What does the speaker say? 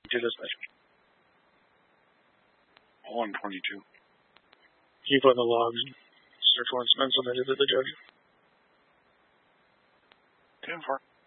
to this mission. 122. Keep on the logs. Search warrants been submitted to the judge. 10-4.